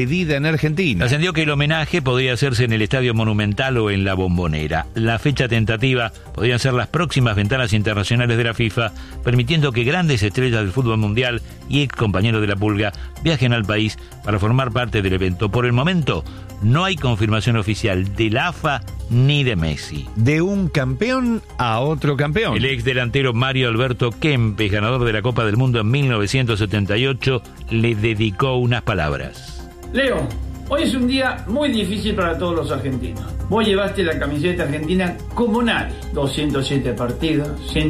despedida en Argentina. Trascendió que el homenaje podría hacerse en el Estadio Monumental o en la Bombonera. La fecha tentativa podrían ser las próximas ventanas internacionales de la FIFA, permitiendo que grandes estrellas del fútbol mundial y ex compañeros de la Pulga viajen al país para formar parte del evento. Por el momento, no hay confirmación oficial de la AFA ni de Messi. De un campeón a otro campeón. El ex delantero Mario Alberto Kempes, ganador de la Copa del Mundo en 1978, le dedicó unas palabras. Leo, hoy es un día muy difícil para todos los argentinos. Vos llevaste la camiseta argentina como nadie. 207 partidos,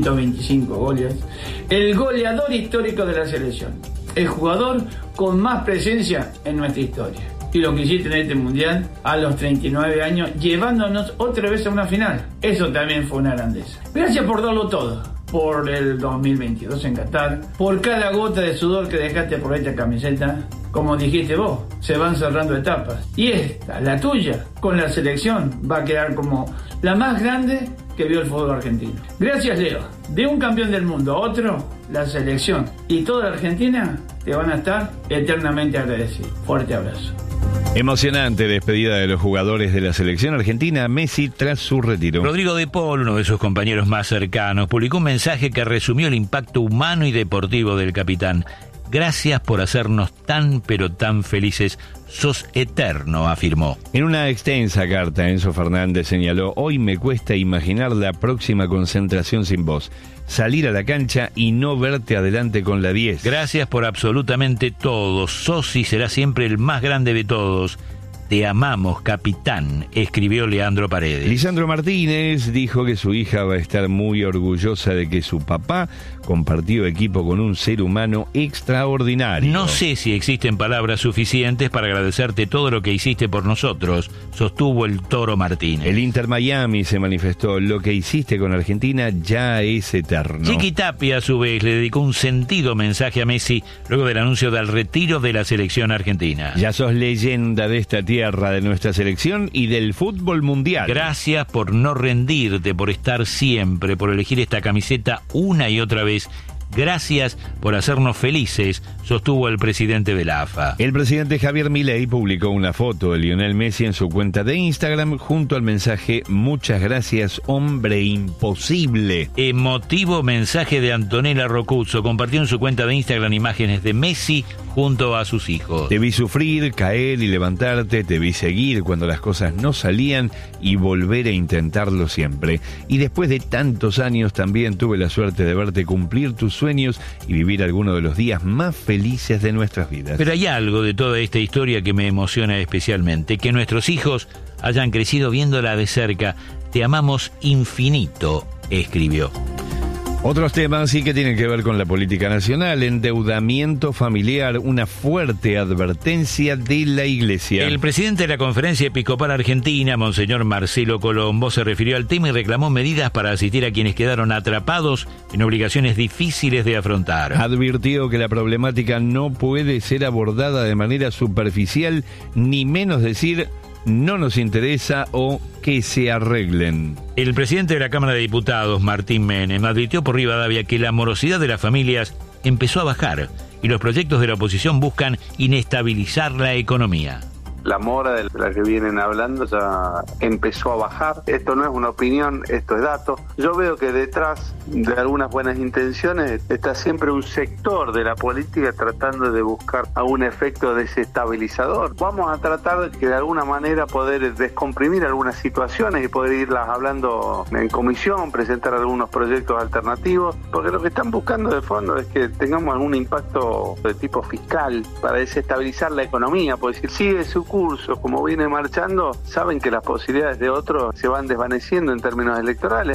125 goles. El goleador histórico de la selección. El jugador con más presencia en nuestra historia. Y lo que hiciste en este mundial a los 39 años, llevándonos otra vez a una final. Eso también fue una grandeza. Gracias por darlo todo. Por el 2022 en Qatar. Por cada gota de sudor que dejaste por esta camiseta. Como dijiste vos, se van cerrando etapas. Y esta, la tuya, con la selección, va a quedar como la más grande que vio el fútbol argentino. Gracias, Leo. De un campeón del mundo a otro, la selección y toda la Argentina te van a estar eternamente agradecidos. Fuerte abrazo. Emocionante despedida de los jugadores de la selección argentina, Messi tras su retiro. Rodrigo de Paul, uno de sus compañeros más cercanos, publicó un mensaje que resumió el impacto humano y deportivo del capitán. Gracias por hacernos tan pero tan felices. Sos eterno, afirmó. En una extensa carta, Enzo Fernández señaló: hoy me cuesta imaginar la próxima concentración sin vos. Salir a la cancha y no verte adelante con la 10. Gracias por absolutamente todo. Sos y serás siempre el más grande de todos. Te amamos, capitán, escribió Leandro Paredes. Lisandro Martínez dijo que su hija va a estar muy orgullosa de que su papá compartió equipo con un ser humano extraordinario. No sé si existen palabras suficientes para agradecerte todo lo que hiciste por nosotros, sostuvo el Toro Martínez. El Inter Miami se manifestó: lo que hiciste con Argentina ya es eterno. Chiqui Tapia, a su vez, le dedicó un sentido mensaje a Messi luego del anuncio del retiro de la selección argentina. Ya sos leyenda de esta tierra, de nuestra selección y del fútbol mundial. Gracias por no rendirte, por estar siempre, por elegir esta camiseta una y otra vez. Gracias por hacernos felices, sostuvo el presidente de la AFA. El presidente Javier Milei publicó una foto de Lionel Messi en su cuenta de Instagram junto al mensaje: muchas gracias, hombre imposible. Emotivo mensaje de Antonella Rocuzzo. Compartió en su cuenta de Instagram imágenes de Messi junto a sus hijos. Te vi sufrir, caer y levantarte, te vi seguir cuando las cosas no salían y volver a intentarlo siempre. Y después de tantos años también tuve la suerte de verte cumplir tus sueños y vivir algunos de los días más felices de nuestras vidas. Pero hay algo de toda esta historia que me emociona especialmente: que nuestros hijos hayan crecido viéndola de cerca. Te amamos infinito, escribió. Otros temas sí que tienen que ver con la política nacional: endeudamiento familiar, una fuerte advertencia de la Iglesia. El presidente de la Conferencia Episcopal Argentina, Monseñor Marcelo Colombo, se refirió al tema y reclamó medidas para asistir a quienes quedaron atrapados en obligaciones difíciles de afrontar. Advirtió que la problemática no puede ser abordada de manera superficial, ni menos decir no nos interesa o que se arreglen. El presidente de la Cámara de Diputados, Martín Menem, advirtió por Rivadavia que la morosidad de las familias empezó a bajar y los proyectos de la oposición buscan inestabilizar la economía. La mora de la que vienen hablando ya empezó a bajar. Esto no es una opinión, esto es dato. Yo veo que detrás de algunas buenas intenciones está siempre un sector de la política tratando de buscar algún efecto desestabilizador. Vamos a tratar de que de alguna manera poder descomprimir algunas situaciones y poder irlas hablando en comisión, presentar algunos proyectos alternativos, porque lo que están buscando de fondo es que tengamos algún impacto de tipo fiscal para desestabilizar la economía, porque si sigue su curso como viene marchando, saben que las posibilidades de otros se van desvaneciendo en términos electorales.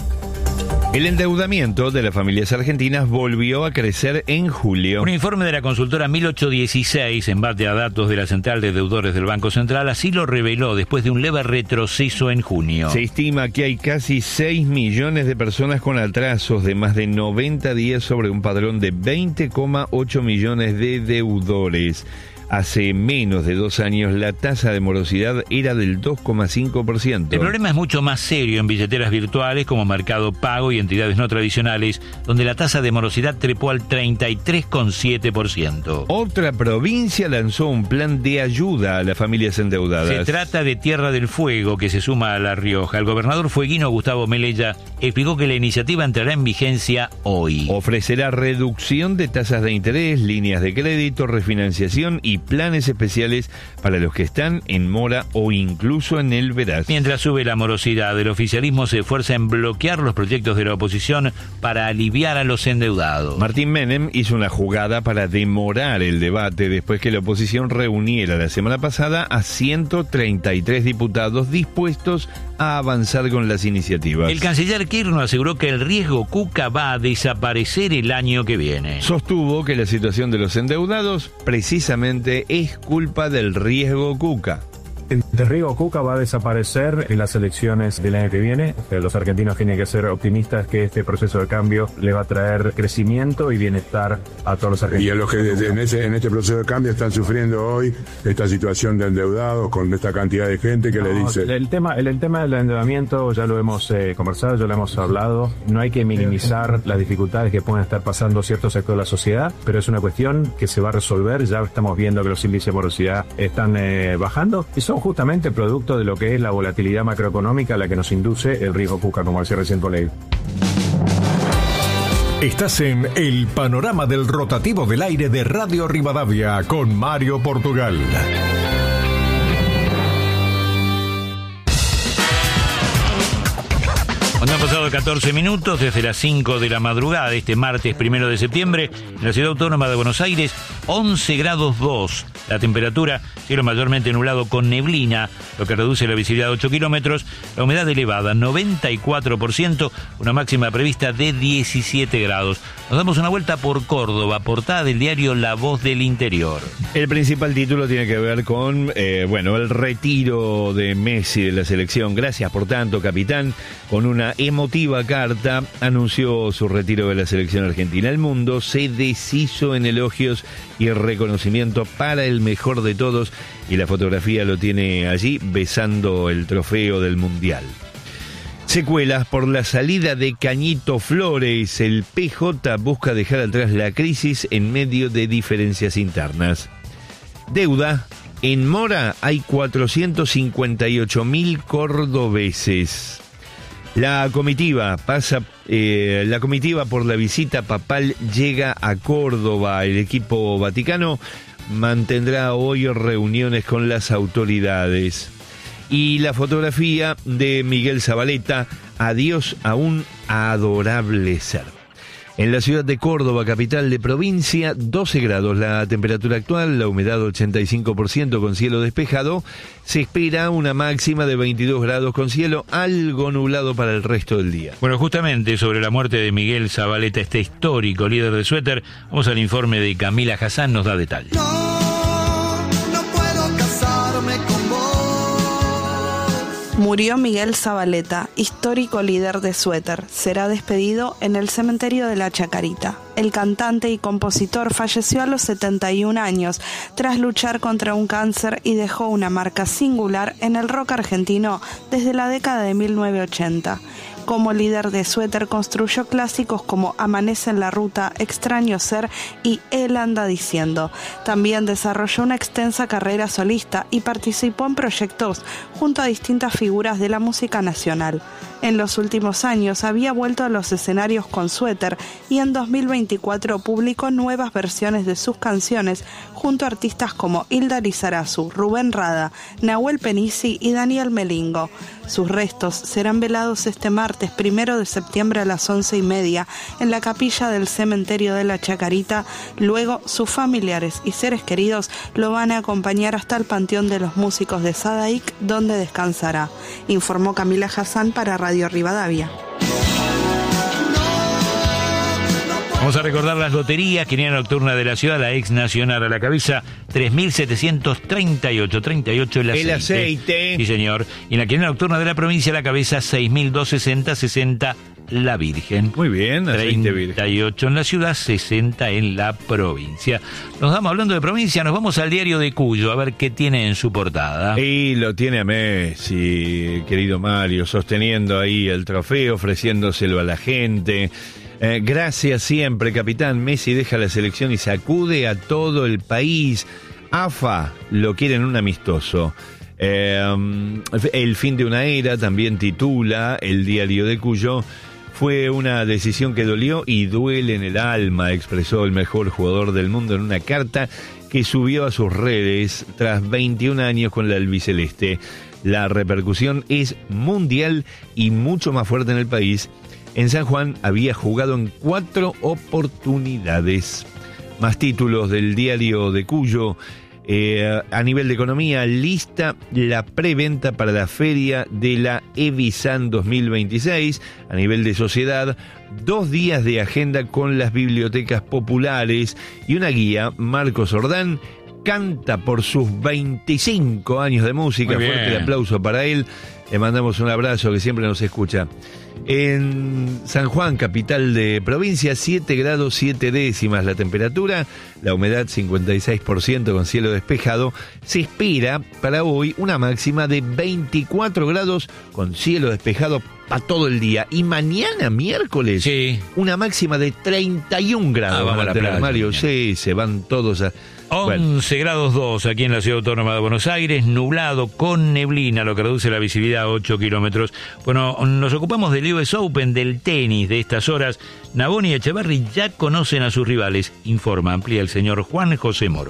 El endeudamiento de las familias argentinas volvió a crecer en julio. Un informe de la consultora 1816, en base a datos de la Central de Deudores del Banco Central, así lo reveló después de un leve retroceso en junio. Se estima que hay casi 6 millones de personas con atrasos de más de 90 días sobre un padrón de 20,8 millones de deudores. Hace menos de 2 años la tasa de morosidad era del 2,5%. El problema es mucho más serio en billeteras virtuales como Mercado Pago y entidades no tradicionales, donde la tasa de morosidad trepó al 33,7%. Otra provincia lanzó un plan de ayuda a las familias endeudadas. Se trata de Tierra del Fuego, que se suma a La Rioja. El gobernador fueguino Gustavo Melella explicó que la iniciativa entrará en vigencia hoy. Ofrecerá reducción de tasas de interés, líneas de crédito, refinanciación y planes especiales para los que están en mora o incluso en el veraz. Mientras sube la morosidad, el oficialismo se esfuerza en bloquear los proyectos de la oposición para aliviar a los endeudados. Martín Menem hizo una jugada para demorar el debate después que la oposición reuniera la semana pasada a 133 diputados dispuestos a avanzar con las iniciativas. El canciller Kirchner aseguró que el riesgo Cuca va a desaparecer el año que viene. Sostuvo que la situación de los endeudados precisamente es culpa del riesgo Cuca. El riesgo Cuca va a desaparecer en las elecciones del año que viene. Los argentinos tienen que ser optimistas que este proceso de cambio le va a traer crecimiento y bienestar a todos los argentinos. Y a los que en este proceso de cambio están sufriendo hoy esta situación de endeudados con esta cantidad de gente que le dice... El tema del endeudamiento ya lo hemos conversado, ya lo hemos hablado. No hay que minimizar las dificultades que pueden estar pasando ciertos sectores de la sociedad, pero es una cuestión que se va a resolver. Ya estamos viendo que los índices de morosidad están bajando y son justamente producto de lo que es la volatilidad macroeconómica a la que nos induce el riesgo Cuca, como decía recién Colegio. Estás en el panorama del rotativo del aire de Radio Rivadavia con Mario Portugal. Cuando han pasado 14 minutos desde las 5 de la madrugada de este martes 1 de septiembre, en la Ciudad Autónoma de Buenos Aires, 11 grados 2. La temperatura, cielo mayormente nublado con neblina, lo que reduce la visibilidad a 8 kilómetros. La humedad elevada, 94%, una máxima prevista de 17 grados. Nos damos una vuelta por Córdoba, portada del diario La Voz del Interior. El principal título tiene que ver con, el retiro de Messi de la selección. Gracias por tanto, capitán. Con una emotiva carta anunció su retiro de la selección argentina. El mundo se deshizo en elogios y reconocimiento para el mejor de todos, y la fotografía lo tiene allí besando el trofeo del Mundial. Secuelas por la salida de Cañito Flores. El PJ busca dejar atrás la crisis en medio de diferencias internas. Deuda. En mora hay 458.000 cordobeses. La comitiva por la visita papal llega a Córdoba. El equipo vaticano mantendrá hoy reuniones con las autoridades. Y la fotografía de Miguel Zabaleta, adiós a un adorable ser. En la ciudad de Córdoba, capital de provincia, 12 grados la temperatura actual, la humedad 85% con cielo despejado. Se espera una máxima de 22 grados con cielo algo nublado para el resto del día. Bueno, justamente sobre la muerte de Miguel Zabaleta, este histórico líder de suéter, vamos al informe de Camila Hassan, nos da detalles. No puedo casarme con vos. Murió Miguel Zabaleta, histórico líder de suéter. Será despedido en el cementerio de la Chacarita. El cantante y compositor falleció a los 71 años tras luchar contra un cáncer y dejó una marca singular en el rock argentino desde la década de 1980. Como líder de suéter construyó clásicos como Amanece en la Ruta, Extraño Ser y Él anda diciendo. También desarrolló una extensa carrera solista y participó en proyectos junto a distintas figuras de la música nacional. En los últimos años había vuelto a los escenarios con suéter y en 2024 publicó nuevas versiones de sus canciones junto a artistas como Hilda Lizarazu, Rubén Rada, Nahuel Penisi y Daniel Melingo. Sus restos serán velados este martes 1 de septiembre a las 11:30 en la capilla del cementerio de la Chacarita. Luego sus familiares y seres queridos lo van a acompañar hasta el Panteón de los Músicos de Sadaic, donde descansará, informó Camila Hassan para Radio Rivadavia. Vamos a recordar las loterías. Quiniela nocturna de la ciudad, la ex nacional a la cabeza, 3.738, 38 el aceite. Sí, señor. Y en la quiniela nocturna de la provincia a la cabeza, 6.260, 60 la Virgen. Muy bien, aceite 38 en la ciudad, 60 en la provincia. Nos vamos hablando de provincia, nos vamos al diario de Cuyo a ver qué tiene en su portada. Y lo tiene a Messi, querido Mario, sosteniendo ahí el trofeo, ofreciéndoselo a la gente. Gracias siempre, capitán. Messi deja la selección y sacude a todo el país. AFA lo quiere en un amistoso. El fin de una era también titula el diario de Cuyo. Fue una decisión que dolió y duele en el alma, expresó el mejor jugador del mundo en una carta que subió a sus redes tras 21 años con la albiceleste. La repercusión es mundial y mucho más fuerte en el país. En San Juan había jugado en 4 oportunidades. Más títulos del diario de Cuyo. A nivel de economía, lista la preventa para la feria de la Evisan 2026. A nivel de sociedad, 2 días de agenda con las bibliotecas populares y una guía. Marcos Ordán canta por sus 25 años de música. Fuerte el aplauso para él. Le mandamos un abrazo, que siempre nos escucha. En San Juan, capital de provincia, 7 grados 7 décimas la temperatura, la humedad 56% con cielo despejado. Se espera para hoy una máxima de 24 grados con cielo despejado para todo el día. Y mañana, miércoles, una máxima de 31 grados. Vamos a la playa, Mario, sí, se van todos a... 11 grados 2 aquí en la Ciudad Autónoma de Buenos Aires, nublado con neblina, lo que reduce la visibilidad a 8 kilómetros. Bueno, nos ocupamos del US Open, del tenis de estas horas. Navoni y Echeverry ya conocen a sus rivales, informa, amplía el señor Juan José Moro.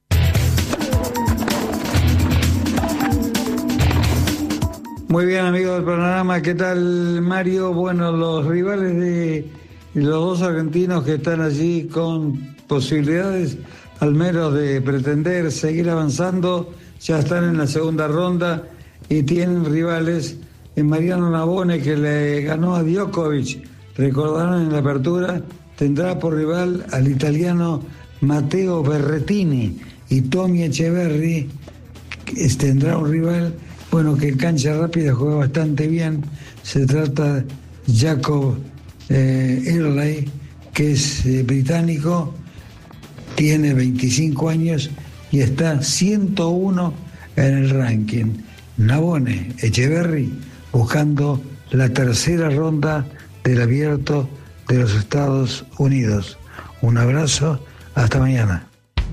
Muy bien, amigos del Panorama, ¿qué tal, Mario? Bueno, los rivales de los dos argentinos que están allí con posibilidades al menos de pretender seguir avanzando, ya están en la segunda ronda y tienen rivales en Mariano Navone, que le ganó a Djokovic, recordarán en la apertura, tendrá por rival al italiano Matteo Berrettini, y Tommy Echeverry tendrá un rival, bueno, que en cancha rápida juega bastante bien, se trata de Jacob Earley, que es británico, tiene 25 años y está 101 en el ranking. Navone, Echeverry, buscando la tercera ronda del Abierto de los Estados Unidos. Un abrazo, hasta mañana.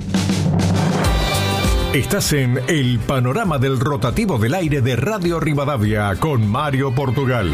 Estás en el panorama del rotativo del aire de Radio Rivadavia con Mario Portugal.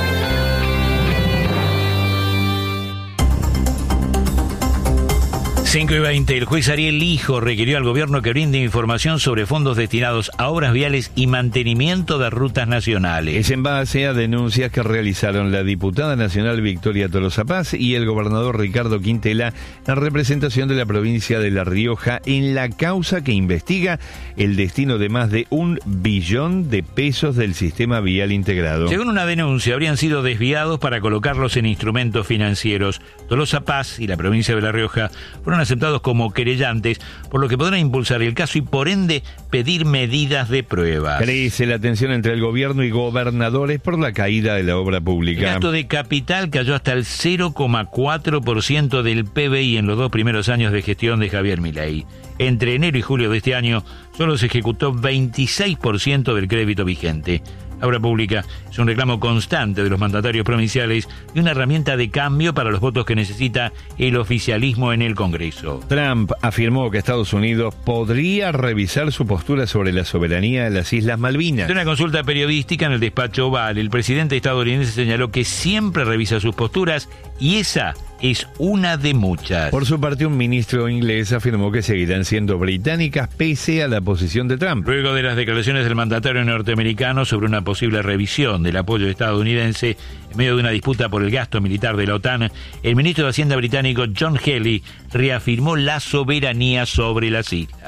5:20, el juez Ariel Lijo requirió al gobierno que brinde información sobre fondos destinados a obras viales y mantenimiento de rutas nacionales. Es en base a denuncias que realizaron la diputada nacional Victoria Tolosa Paz y el gobernador Ricardo Quintela en representación de la provincia de La Rioja en la causa que investiga el destino de más de 1 billón de pesos del sistema vial integrado. Según una denuncia, habrían sido desviados para colocarlos en instrumentos financieros. Tolosa Paz y la provincia de La Rioja fueron aceptados como querellantes, por lo que podrán impulsar el caso y por ende pedir medidas de prueba. Crece la tensión entre el gobierno y gobernadores por la caída de la obra pública. El gasto de capital cayó hasta el 0,4% del PBI en los 2 primeros años de gestión de Javier Milei. Entre enero y julio de este año solo se ejecutó 26% del crédito vigente. La obra pública es un reclamo constante de los mandatarios provinciales y una herramienta de cambio para los votos que necesita el oficialismo en el Congreso. Trump afirmó que Estados Unidos podría revisar su postura sobre la soberanía de las Islas Malvinas. En una consulta periodística en el despacho Oval, el presidente estadounidense señaló que siempre revisa sus posturas y esa es una de muchas. Por su parte, un ministro inglés afirmó que seguirán siendo británicas pese a la posición de Trump. Luego de las declaraciones del mandatario norteamericano sobre una posible revisión del apoyo estadounidense en medio de una disputa por el gasto militar de la OTAN, el ministro de Hacienda británico John Healey reafirmó la soberanía sobre las islas.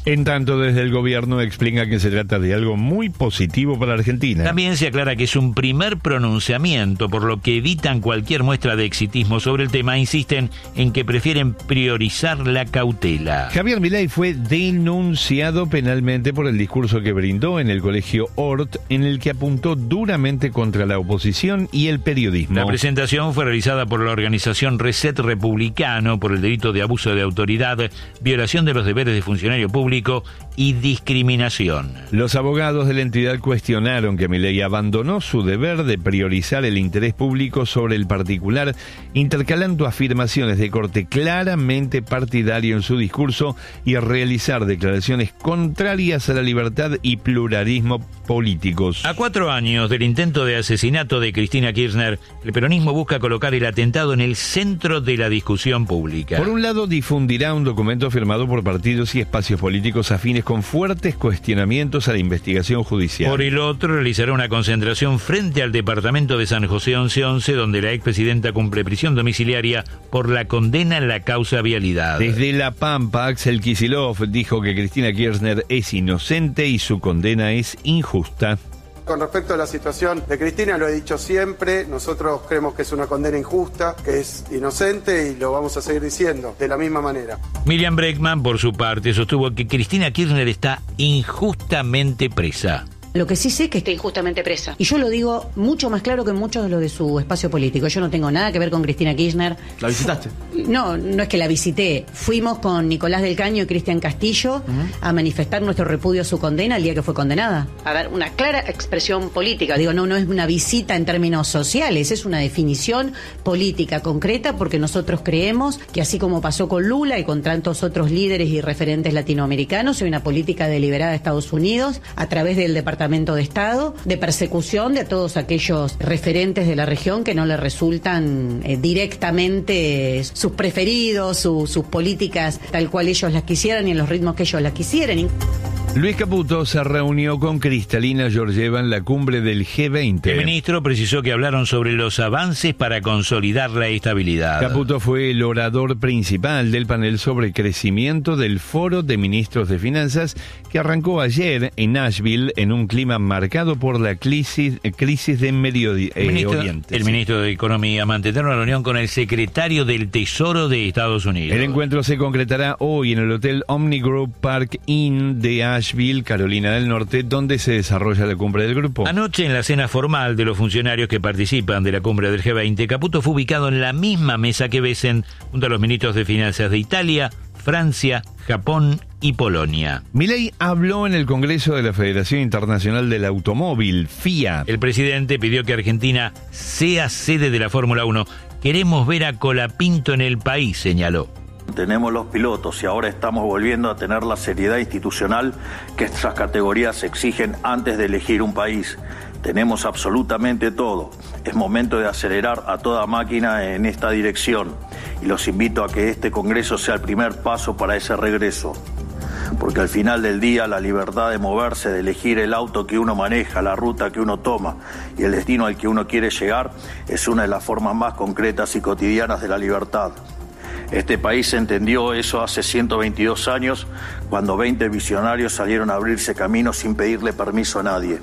En tanto, desde el gobierno explica que se trata de algo muy positivo para Argentina. También se aclara que es un primer pronunciamiento, por lo que evitan cualquier muestra de exitismo sobre el tema. Insisten en que prefieren priorizar la cautela. Javier Milei fue denunciado penalmente por el discurso que brindó en el colegio Hort, en el que apuntó duramente contra la oposición y el periodismo. La presentación fue realizada por la organización Reset Republicano por el delito de abuso de autoridad, violación de los deberes de funcionario público y discriminación. Los abogados de la entidad cuestionaron que Milei abandonó su deber de priorizar el interés público sobre el particular, intercalando afirmaciones de corte claramente partidario en su discurso y realizar declaraciones contrarias a la libertad y pluralismo políticos. A 4 años del intento de asesinato de Cristina Kirchner, el peronismo busca colocar el atentado en el centro de la discusión pública. Por un lado, difundirá un documento firmado por partidos y espacios políticos afines con fuertes cuestionamientos a la investigación judicial. Por el otro, realizará una concentración frente al departamento de San José 1111, donde la expresidenta cumple prisión domiciliaria por la condena en la causa vialidad. Desde La Pampa, Axel Kicillof dijo que Cristina Kirchner es inocente y su condena es injusta. Con respecto a la situación de Cristina, lo he dicho siempre, nosotros creemos que es una condena injusta, que es inocente y lo vamos a seguir diciendo de la misma manera. Miriam Bregman, por su parte, sostuvo que Cristina Kirchner está injustamente presa. Lo que sí sé es que está injustamente presa. Y yo lo digo mucho más claro que muchos de los de su espacio político. Yo no tengo nada que ver con Cristina Kirchner. ¿La visitaste? No es que la visité. Fuimos con Nicolás del Caño y Cristian Castillo a manifestar nuestro repudio a su condena el día que fue condenada. A ver, una clara expresión política. Digo, no es una visita en términos sociales, es una definición política concreta, porque nosotros creemos que así como pasó con Lula y con tantos otros líderes y referentes latinoamericanos, hay una política deliberada de Estados Unidos a través del Departamento de Estado de persecución de todos aquellos referentes de la región que no le resultan directamente sus preferidos, sus políticas tal cual ellos las quisieran y en los ritmos que ellos las quisieran. Luis Caputo se reunió con Cristalina Georgieva en la cumbre del G20. El ministro precisó que hablaron sobre los avances para consolidar la estabilidad. Cristo fue el orador principal del panel sobre crecimiento del Foro de Ministros de Finanzas que arrancó ayer en Nashville en un clima marcado por la crisis de Medio Oriente. El ministro de Economía mantendrá una reunión con el secretario del Tesoro de Estados Unidos. El encuentro se concretará hoy en el Hotel Omni Group Park Inn de Asheville, Carolina del Norte, donde se desarrolla la cumbre del grupo. Anoche, en la cena formal de los funcionarios que participan de la cumbre del G20, Caputo fue ubicado en la misma mesa que Besen, junto a los ministros de Finanzas de Italia, Francia, Japón y Polonia. Milei habló en el Congreso de la Federación Internacional del Automóvil, FIA. El presidente pidió que Argentina sea sede de la Fórmula 1. Queremos ver a Colapinto en el país, señaló. Tenemos los pilotos y ahora estamos volviendo a tener la seriedad institucional que estas categorías exigen antes de elegir un país. Tenemos absolutamente todo. Es momento de acelerar a toda máquina en esta dirección y los invito a que este Congreso sea el primer paso para ese regreso. Porque al final del día la libertad de moverse, de elegir el auto que uno maneja, la ruta que uno toma y el destino al que uno quiere llegar es una de las formas más concretas y cotidianas de la libertad. Este país entendió eso hace 122 años, cuando 20 visionarios salieron a abrirse camino sin pedirle permiso a nadie.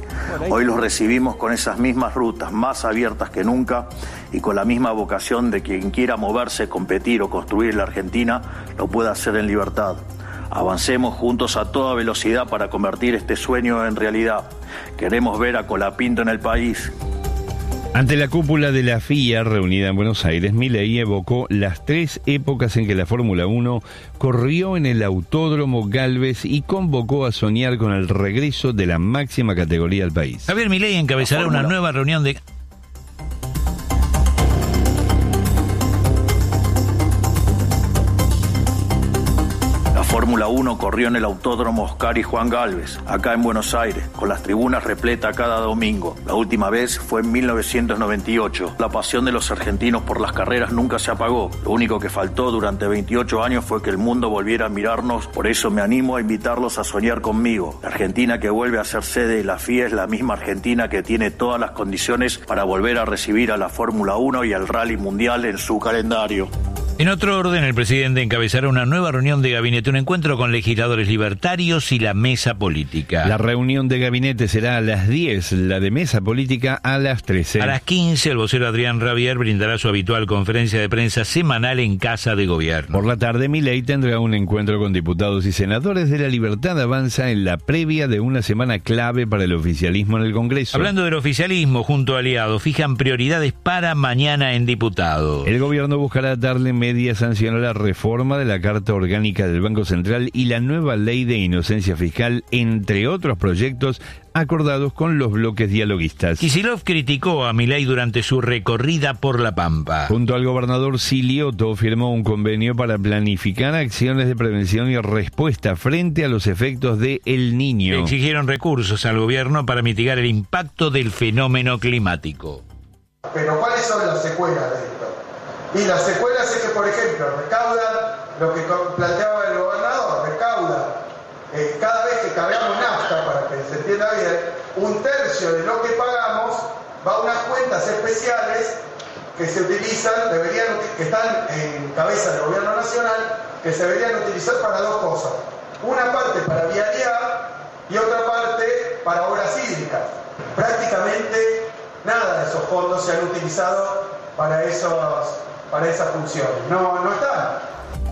Hoy los recibimos con esas mismas rutas, más abiertas que nunca, y con la misma vocación de quien quiera moverse, competir o construir la Argentina, lo pueda hacer en libertad. Avancemos juntos a toda velocidad para convertir este sueño en realidad. Queremos ver a Colapinto en el país. Ante la cúpula de la FIA reunida en Buenos Aires, Milei evocó las 3 épocas en que la Fórmula 1 corrió en el Autódromo Gálvez y convocó a soñar con el regreso de la máxima categoría al país. Javier Milei encabezará una nueva reunión de... Fórmula 1 corrió en el Autódromo Oscar y Juan Gálvez, acá en Buenos Aires, con las tribunas repletas cada domingo. La última vez fue en 1998. La pasión de los argentinos por las carreras nunca se apagó. Lo único que faltó durante 28 años fue que el mundo volviera a mirarnos. Por eso me animo a invitarlos a soñar conmigo. La Argentina que vuelve a ser sede de la FIA es la misma Argentina que tiene todas las condiciones para volver a recibir a la Fórmula 1 y al Rally Mundial en su calendario. En otro orden, el presidente encabezará una nueva reunión de gabinete, un encuentro con legisladores libertarios y la mesa política. La reunión de gabinete será a las 10, la de mesa política a las 13. A las 15, el vocero Adrián Rabier brindará su habitual conferencia de prensa semanal en Casa de Gobierno. Por la tarde, Milei tendrá un encuentro con diputados y senadores de La Libertad Avanza en la previa de una semana clave para el oficialismo en el Congreso. Hablando del oficialismo, junto a aliados, fijan prioridades para mañana en diputados. El gobierno buscará darle media sanción a la reforma de la Carta Orgánica del Banco Central y la nueva ley de inocencia fiscal, entre otros proyectos acordados con los bloques dialoguistas. Kicillof criticó a Milei durante su recorrida por La Pampa. Junto al gobernador Silioto firmó un convenio para planificar acciones de prevención y respuesta frente a los efectos de El Niño. Exigieron recursos al gobierno para mitigar el impacto del fenómeno climático. Pero ¿cuáles son las secuelas de esto? Y las secuelas es que, por ejemplo, recaudan lo que planteaba el gobernador, recaudan cada vez que cargamos nafta, para que se entienda bien, 1/3 de lo que pagamos va a unas cuentas especiales que se utilizan, que están en cabeza del gobierno nacional, que se deberían utilizar para dos cosas. Una parte para vialidad y otra parte para obras hídricas. Prácticamente nada de esos fondos se han utilizado para esas funciones. No están.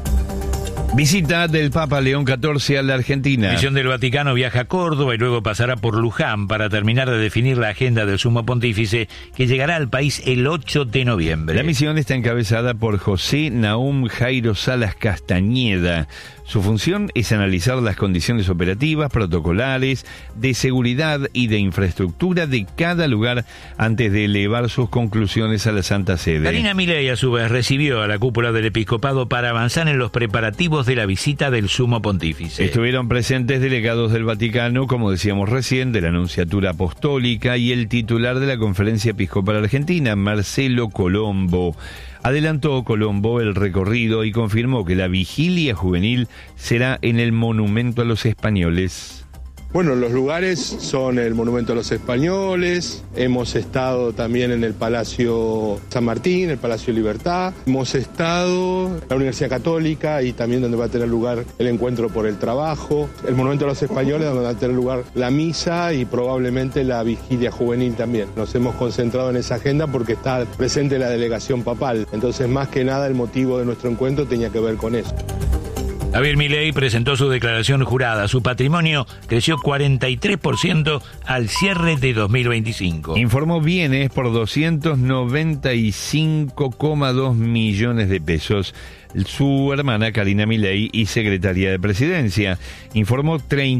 Visita del Papa León XIV a la Argentina. La misión del Vaticano viaja a Córdoba y luego pasará por Luján para terminar de definir la agenda del Sumo Pontífice, que llegará al país el 8 de noviembre. La misión está encabezada por José Nahum Jairo Salas Castañeda. Su función es analizar las condiciones operativas, protocolares, de seguridad y de infraestructura de cada lugar antes de elevar sus conclusiones a la Santa Sede. Karina Milei, a su vez, recibió a la cúpula del episcopado para avanzar en los preparativos de la visita del Sumo Pontífice. Estuvieron presentes delegados del Vaticano, como decíamos recién, de la Nunciatura Apostólica y el titular de la Conferencia Episcopal Argentina, Marcelo Colombo. Adelantó Colombo el recorrido y confirmó que la vigilia juvenil será en el Monumento a los Españoles. Bueno, los lugares son el Monumento a los Españoles, hemos estado también en el Palacio San Martín, el Palacio Libertad, hemos estado en la Universidad Católica y también donde va a tener lugar el Encuentro por el Trabajo, el Monumento a los Españoles donde va a tener lugar la misa y probablemente la vigilia juvenil también. Nos hemos concentrado en esa agenda porque está presente la delegación papal, entonces más que nada el motivo de nuestro encuentro tenía que ver con eso. Javier Milei presentó su declaración jurada. Su patrimonio creció 43% al cierre de 2025. Informó bienes por 295,2 millones de pesos. Su hermana Karina Milei y secretaria de Presidencia informó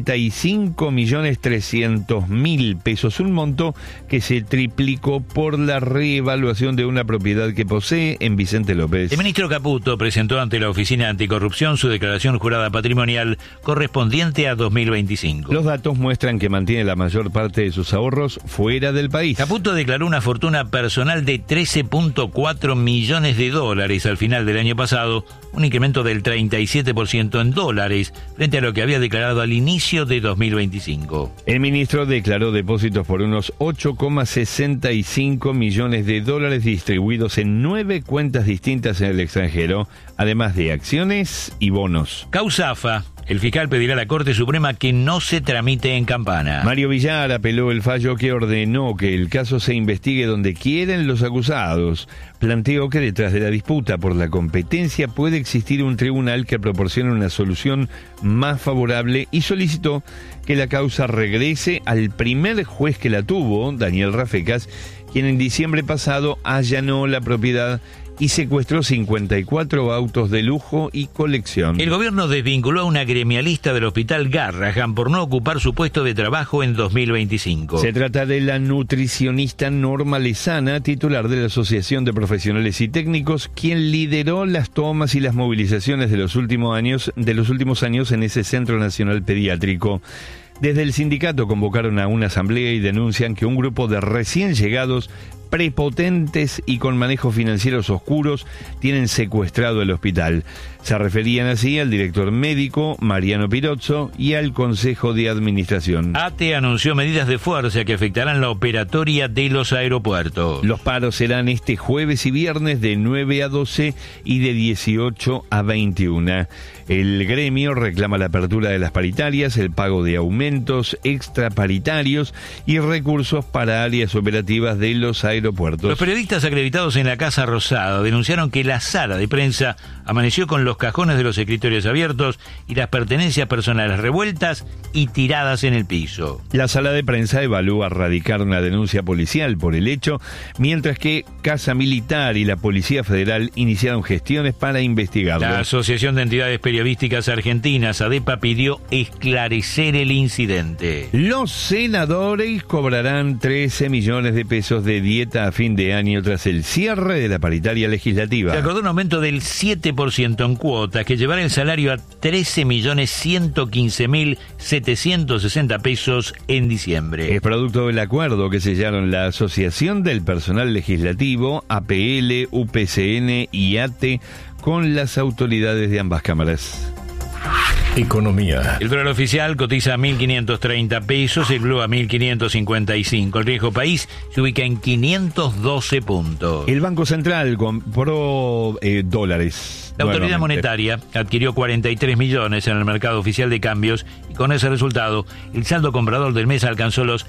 35.300.000 pesos, un monto que se triplicó por la reevaluación de una propiedad que posee en Vicente López. El ministro Caputo presentó ante la Oficina Anticorrupción su declaración jurada patrimonial correspondiente a 2025. Los datos muestran que mantiene la mayor parte de sus ahorros fuera del país. Caputo declaró una fortuna personal de $13.4 millones al final del año pasado, un incremento del 37% en dólares frente a lo que había declarado al inicio de 2025. El ministro declaró depósitos por unos $8,65 millones distribuidos en 9 cuentas distintas en el extranjero, además de acciones y bonos. Causa AFA. El fiscal pedirá a la Corte Suprema que no se tramite en Campana. Mario Villar apeló el fallo que ordenó que el caso se investigue donde quieren los acusados. Planteó que detrás de la disputa por la competencia puede existir un tribunal que proporcione una solución más favorable y solicitó que la causa regrese al primer juez que la tuvo, Daniel Rafecas, quien en diciembre pasado allanó la propiedad y secuestró 54 autos de lujo y colección. El gobierno desvinculó a una gremialista del Hospital Garrahan por no ocupar su puesto de trabajo en 2025. Se trata de la nutricionista Norma Lezana, titular de la Asociación de Profesionales y Técnicos, quien lideró las tomas y las movilizaciones de los últimos años en ese Centro Nacional Pediátrico. Desde el sindicato convocaron a una asamblea y denuncian que un grupo de recién llegados prepotentes y con manejos financieros oscuros tienen secuestrado el hospital. Se referían así al director médico, Mariano Pirozzo, y al Consejo de Administración. ATE anunció medidas de fuerza que afectarán la operatoria de los aeropuertos. Los paros serán este jueves y viernes de 9 a 12 y de 18 a 21. El gremio reclama la apertura de las paritarias, el pago de aumentos extraparitarios y recursos para áreas operativas de los aeropuertos. Los periodistas acreditados en la Casa Rosada denunciaron que la sala de prensa amaneció con los cajones de los escritorios abiertos y las pertenencias personales revueltas y tiradas en el piso. La sala de prensa evalúa radicar una denuncia policial por el hecho, mientras que Casa Militar y la Policía Federal iniciaron gestiones para investigarlo. La Asociación de Entidades Periodísticas Argentinas, ADEPA, pidió esclarecer el incidente. Los senadores cobrarán 13 millones de pesos de dieta a fin de año tras el cierre de la paritaria legislativa. Se acordó un aumento del 7% en cuotas que llevará el salario a 13.115.760 pesos en diciembre. Es producto del acuerdo que sellaron la Asociación del Personal Legislativo, APL, UPCN y ATE con las autoridades de ambas cámaras. Economía. El dólar oficial cotiza a 1.530 pesos, el blue a 1.555. El riesgo país se ubica en 512 puntos. El Banco Central compró dólares. La autoridad monetaria adquirió 43 millones en el mercado oficial de cambios y con ese resultado el saldo comprador del mes alcanzó los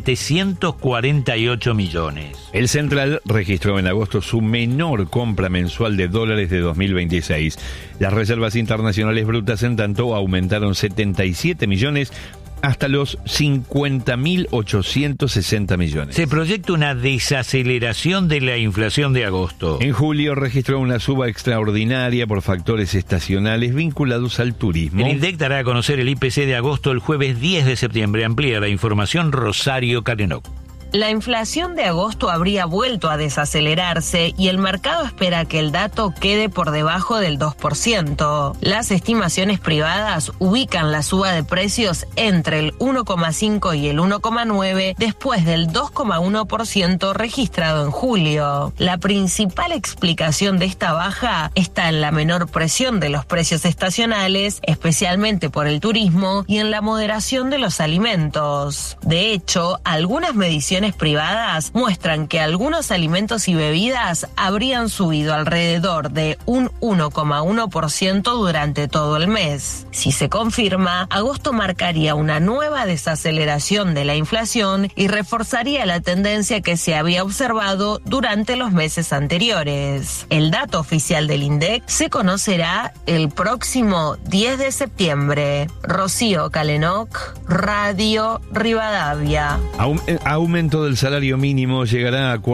748 millones. El Central registró en agosto su menor compra mensual de dólares de 2026. Las reservas internacionales brutas, en tanto, aumentaron 77 millones hasta los 50.860 millones. Se proyecta una desaceleración de la inflación de agosto. En julio registró una suba extraordinaria por factores estacionales vinculados al turismo. El INDEC dará a conocer el IPC de agosto el jueves 10 de septiembre. Amplía la información Rosario Carenok. La inflación de agosto habría vuelto a desacelerarse y el mercado espera que el dato quede por debajo del 2%. Las estimaciones privadas ubican la suba de precios entre el 1,5 y el 1,9 después del 2,1% registrado en julio. La principal explicación de esta baja está en la menor presión de los precios estacionales, especialmente por el turismo, y en la moderación de los alimentos. De hecho, algunas mediciones privadas muestran que algunos alimentos y bebidas habrían subido alrededor de un 1,1% durante todo el mes. Si se confirma, agosto marcaría una nueva desaceleración de la inflación y reforzaría la tendencia que se había observado durante los meses anteriores. El dato oficial del INDEC se conocerá el próximo 10 de septiembre. Rocío Calenok, Radio Rivadavia. Aumento del salario mínimo llegará a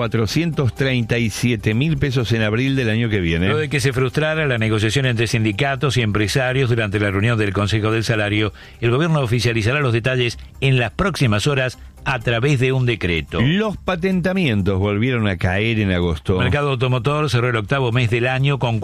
437.000 pesos en abril del año que viene. Luego de que se frustrara la negociación entre sindicatos y empresarios durante la reunión del Consejo del Salario, el gobierno oficializará los detalles en las próximas horas a través de un decreto. Los patentamientos volvieron a caer en agosto. El mercado automotor cerró el octavo mes del año con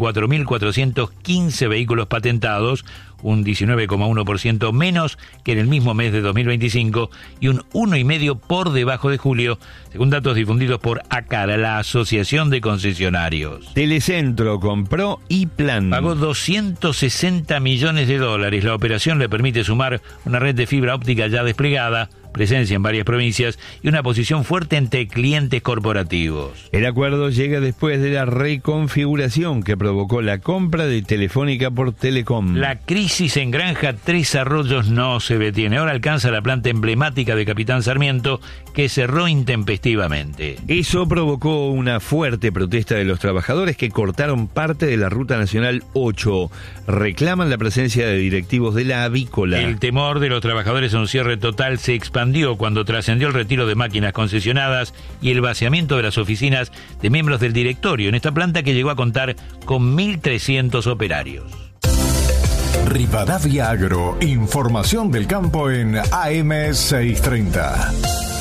44.415 vehículos patentados, un 19,1% menos que en el mismo mes de 2025 y un 1,5% por debajo de julio, según datos difundidos por ACARA, la Asociación de Concesionarios. Telecentro compró iPlan. Pagó $260 millones. La operación le permite sumar una red de fibra óptica ya desplegada, presencia en varias provincias y una posición fuerte entre clientes corporativos. El acuerdo llega después de la reconfiguración que provocó la compra de Telefónica por Telecom. La crisis en Granja Tres Arroyos no se detiene. Ahora alcanza la planta emblemática de Capitán Sarmiento, que cerró intempestivamente. Eso provocó una fuerte protesta de los trabajadores que cortaron parte de la Ruta Nacional 8. Reclaman la presencia de directivos de la avícola. El temor de los trabajadores a un cierre total se expandió cuando trascendió el retiro de máquinas concesionadas y el vaciamiento de las oficinas de miembros del directorio en esta planta, que llegó a contar con 1.300 operarios. Rivadavia Agro, información del campo en AM 630.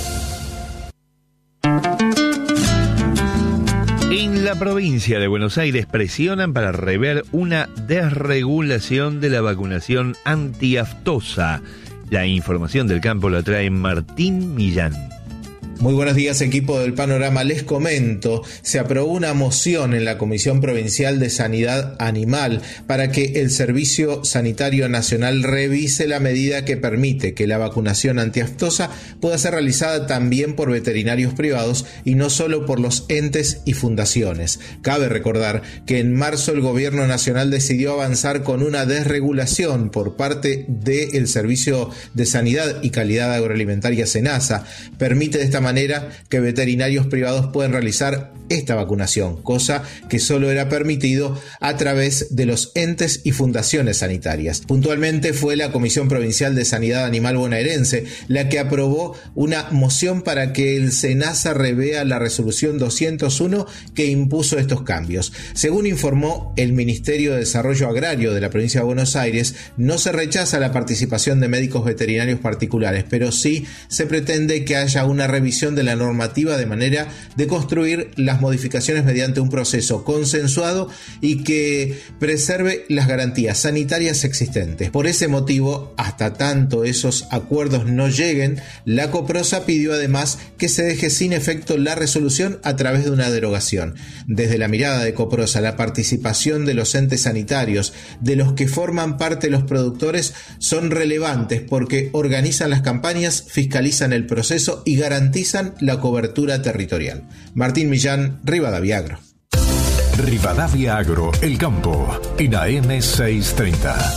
En la provincia de Buenos Aires presionan para rever una desregulación de la vacunación antiaftosa. La información del campo la trae Martín Millán. Muy buenos días, equipo del Panorama. Les comento, se aprobó una moción en la Comisión Provincial de Sanidad Animal para que el Servicio Sanitario Nacional revise la medida que permite que la vacunación antiaftosa pueda ser realizada también por veterinarios privados y no solo por los entes y fundaciones. Cabe recordar que en marzo el Gobierno Nacional decidió avanzar con una desregulación por parte del Servicio de Sanidad y Calidad Agroalimentaria SENASA. Permite de esta manera que veterinarios privados pueden realizar esta vacunación, cosa que solo era permitido a través de los entes y fundaciones sanitarias. Puntualmente fue la Comisión Provincial de Sanidad Animal bonaerense la que aprobó una moción para que el SENASA revea la resolución 201 que impuso estos cambios. Según informó el Ministerio de Desarrollo Agrario de la provincia de Buenos Aires, no se rechaza la participación de médicos veterinarios particulares, pero sí se pretende que haya una revisión de la normativa de manera de construir las modificaciones mediante un proceso consensuado y que preserve las garantías sanitarias existentes. Por ese motivo, hasta tanto esos acuerdos no lleguen, la Coprosa pidió además que se deje sin efecto la resolución a través de una derogación. Desde la mirada de Coprosa, la participación de los entes sanitarios, de los que forman parte los productores, son relevantes porque organizan las campañas, fiscalizan el proceso y garantizan la cobertura territorial. Martín Millán, Rivadavia Agro. Rivadavia Agro, el campo, en AM 630.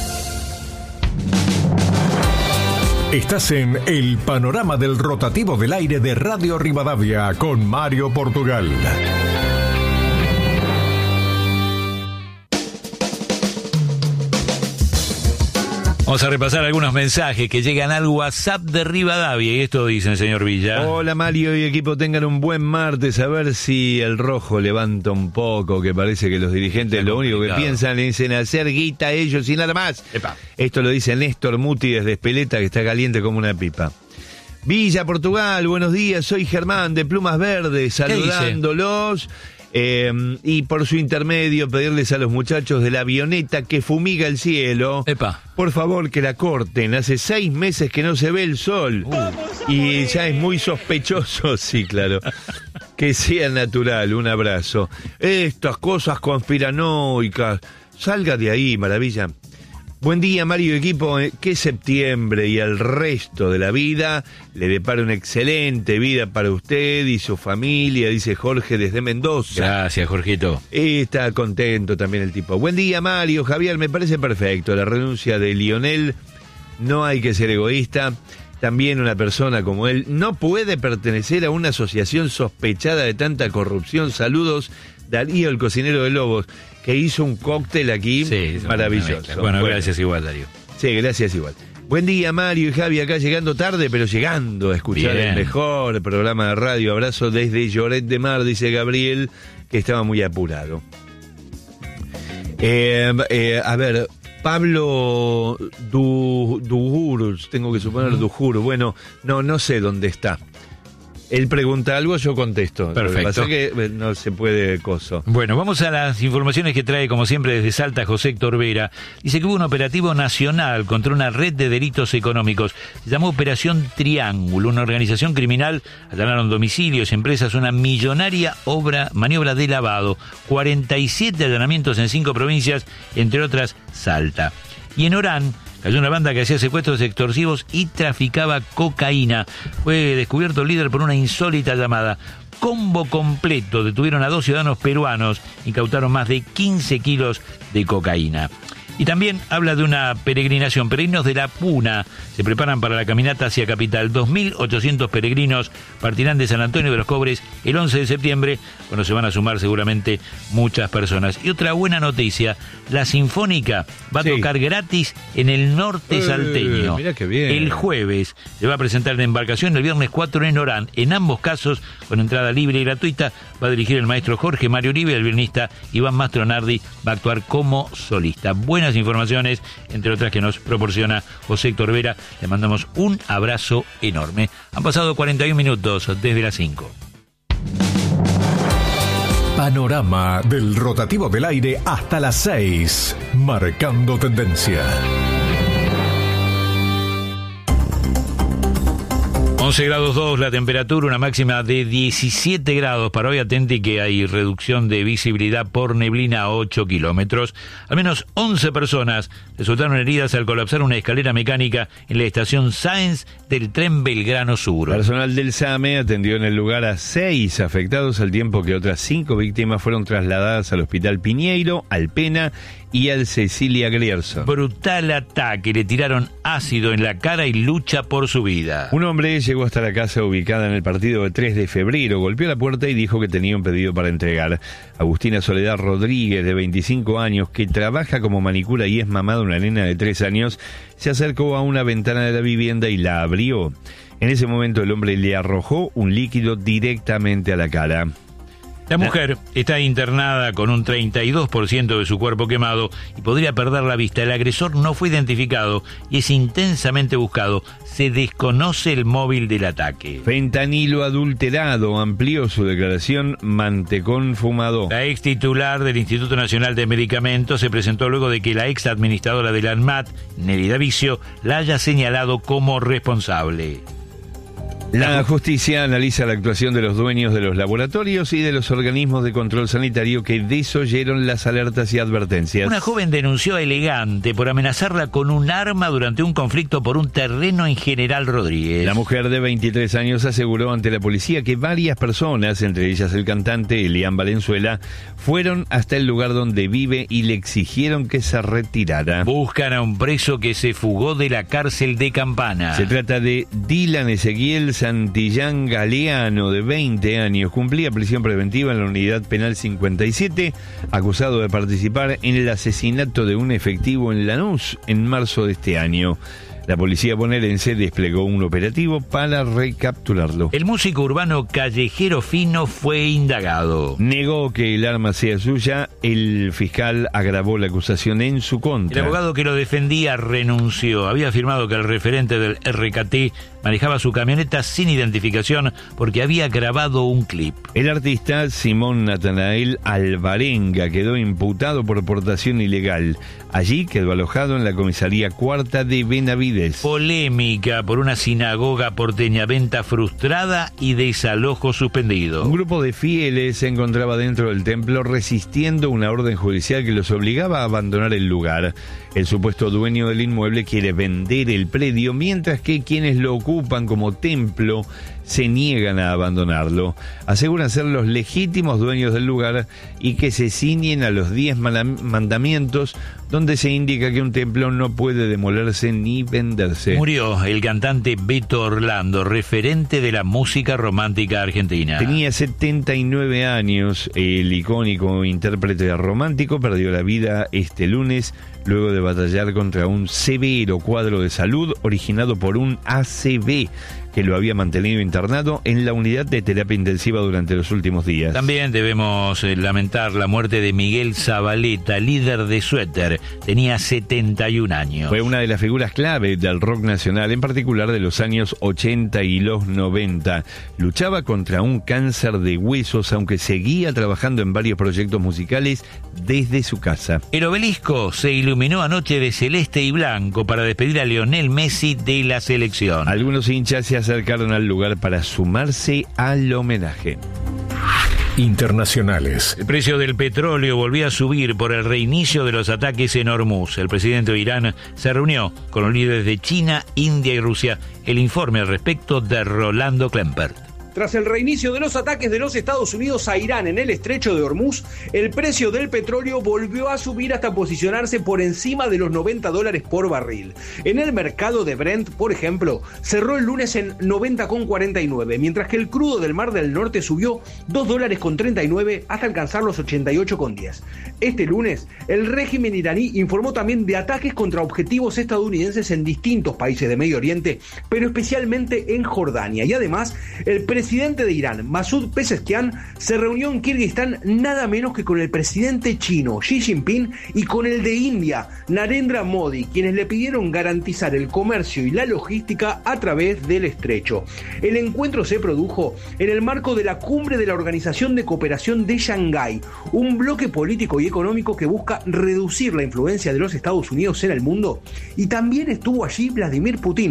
Estás en el panorama del rotativo del aire de Radio Rivadavia con Mario Portugal. Vamos a repasar algunos mensajes que llegan al WhatsApp de Rivadavia y esto dicen, señor Villa. Hola Mario y equipo, tengan un buen martes, a ver si el rojo levanta un poco, que parece que los dirigentes lo único que piensan es en hacer guita ellos y nada más. Epa. Esto lo dice Néstor Muti desde Espeleta, que está caliente como una pipa. Villa Portugal, buenos días, soy Germán de Plumas Verdes, saludándolos. Y por su intermedio pedirles a los muchachos de la avioneta que fumiga el cielo, por favor que la corten, hace 6 meses que no se ve el sol y ya es muy sospechoso, sí, claro, que sea natural. Un abrazo. Estas cosas conspiranoicas, salga de ahí, maravilla. Buen día, Mario y equipo, que septiembre y el resto de la vida le depara una excelente vida para usted y su familia, dice Jorge desde Mendoza. Gracias, Jorgito. Está contento también el tipo. Buen día, Mario, Javier, me parece perfecto la renuncia de Lionel, no hay que ser egoísta. También una persona como él no puede pertenecer a una asociación sospechada de tanta corrupción. Saludos, Darío, el cocinero de Lobos, que hizo un cóctel aquí maravilloso. Bueno, gracias igual, Darío. Sí, gracias igual. Buen día, Mario y Javi, acá llegando tarde, pero llegando a escuchar el mejor programa de radio. Abrazo desde Lloret de Mar, dice Gabriel, que estaba muy apurado. A ver, Pablo Dujur, tengo que suponer Dujur, bueno, no sé dónde está. Él pregunta algo, yo contesto. Perfecto. Lo que pasa es que no se puede coso. Bueno, vamos a las informaciones que trae, como siempre, desde Salta, José Héctor Vera. Dice que hubo un operativo nacional contra una red de delitos económicos. Se llamó Operación Triángulo. Una organización criminal allanaron domicilios, empresas, una millonaria maniobra de lavado. 47 allanamientos en 5 provincias, entre otras Salta. Y en Orán cayó una banda que hacía secuestros extorsivos y traficaba cocaína. Fue descubierto el líder por una insólita llamada. Combo completo. Detuvieron a 2 ciudadanos peruanos. Incautaron más de 15 kilos de cocaína. Y también habla de una peregrinación. Peregrinos de la Puna se preparan para la caminata hacia Capital. 2.800 peregrinos partirán de San Antonio de los Cobres el 11 de septiembre, cuando se van a sumar seguramente muchas personas. Y otra buena noticia, la Sinfónica va a tocar gratis en el norte salteño. Mirá qué bien. El jueves se va a presentar en embarcación, el viernes 4 en Orán. En ambos casos, con entrada libre y gratuita, va a dirigir el maestro Jorge Mario Uribe, el violinista Iván Mastronardi va a actuar como solista. Buenas informaciones, entre otras que nos proporciona José Héctor Vera. Le mandamos un abrazo enorme. Han pasado 41 minutos desde las 5. Panorama del rotativo del aire hasta las 6, marcando tendencia. 11 grados 2 la temperatura, una máxima de 17 grados para hoy. Atente que hay reducción de visibilidad por neblina a 8 kilómetros. Al menos 11 personas resultaron heridas al colapsar una escalera mecánica en la estación Sáenz del tren Belgrano Sur. Personal del SAME atendió en el lugar a 6 afectados, al tiempo que otras 5 víctimas fueron trasladadas al Hospital Piñeiro, al Pena y al Cecilia Grierson. Brutal ataque, le tiraron ácido en la cara y lucha por su vida. Un hombre llegó hasta la casa ubicada en el partido de 3 de febrero, golpeó la puerta y dijo que tenía un pedido para entregar. Agustina Soledad Rodríguez, de 25 años, que trabaja como manicura y es mamá de una nena de 3 años, se acercó a una ventana de la vivienda y la abrió. En ese momento el hombre le arrojó un líquido directamente a la cara. La mujer está internada con un 32% de su cuerpo quemado y podría perder la vista. El agresor no fue identificado y es intensamente buscado. Se desconoce el móvil del ataque. Fentanilo adulterado, amplió su declaración Mantecón Fumado. La ex titular del Instituto Nacional de Medicamentos se presentó luego de que la ex administradora del ANMAT, Nelly Davicio, la haya señalado como responsable. La justicia analiza la actuación de los dueños de los laboratorios y de los organismos de control sanitario que desoyeron las alertas y advertencias. Una joven denunció a Elegante por amenazarla con un arma durante un conflicto por un terreno en General Rodríguez. La mujer de 23 años aseguró ante la policía que varias personas, entre ellas el cantante Elian Valenzuela, fueron hasta el lugar donde vive y le exigieron que se retirara. Buscan a un preso que se fugó de la cárcel de Campana. Se trata de Dylan Ezequiel Santillán Galeano, de 20 años. Cumplía prisión preventiva en la unidad penal 57, acusado de participar en el asesinato de un efectivo en Lanús en marzo de este año. La policía bonaerense desplegó un operativo para recapturarlo. El músico urbano Callejero Fino fue indagado. Negó que el arma sea suya. El fiscal agravó la acusación en su contra. El abogado que lo defendía renunció. Había afirmado que el referente del RKT manejaba su camioneta sin identificación porque había grabado un clip. El artista Simón Natanael Alvarenga quedó imputado por portación ilegal. Allí quedó alojado en la comisaría cuarta de Benavides. Polémica por una sinagoga porteña, venta frustrada y desalojo suspendido. Un grupo de fieles se encontraba dentro del templo resistiendo una orden judicial que los obligaba a abandonar el lugar. El supuesto dueño del inmueble quiere vender el predio, mientras que quienes lo ocupan como templo se niegan a abandonarlo. Aseguran ser los legítimos dueños del lugar y que se ciñen a los 10 mandamientos, donde se indica que un templo no puede demolerse ni venderse. Murió el cantante Beto Orlando, referente de la música romántica argentina. Tenía 79 años. El icónico intérprete romántico perdió la vida este lunes luego de batallar contra un severo cuadro de salud originado por un ACV que lo había mantenido internado en la unidad de terapia intensiva durante los últimos días. También debemos lamentar la muerte de Miguel Zabaleta, líder de Suéter. Tenía 71 años. Fue una de las figuras clave del rock nacional, en particular de los años 80 y los 90. Luchaba contra un cáncer de huesos, aunque seguía trabajando en varios proyectos musicales desde su casa. El obelisco se iluminó anoche de celeste y blanco para despedir a Lionel Messi de la selección. Algunos hinchas se acercaron al lugar para sumarse al homenaje. Internacionales. El precio del petróleo volvió a subir por el reinicio de los ataques en Hormuz. El presidente de Irán se reunió con los líderes de China, India y Rusia. El informe al respecto de Rolando Klempert. Tras el reinicio de los ataques de los Estados Unidos a Irán en el estrecho de Hormuz, el precio del petróleo volvió a subir hasta posicionarse por encima de los $90 por barril. En el mercado de Brent, por ejemplo, cerró el lunes en 90,49, mientras que el crudo del Mar del Norte subió $2,39 hasta alcanzar los 88,10. Este lunes, el régimen iraní informó también de ataques contra objetivos estadounidenses en distintos países de Medio Oriente, pero especialmente en Jordania. Y además, el presidente de Irán, Masoud Pezeshkian, se reunió en Kirguistán nada menos que con el presidente chino, Xi Jinping, y con el de India, Narendra Modi, quienes le pidieron garantizar el comercio y la logística a través del estrecho. El encuentro se produjo en el marco de la cumbre de la Organización de Cooperación de Shanghái, un bloque político y económico que busca reducir la influencia de los Estados Unidos en el mundo, y también estuvo allí Vladimir Putin,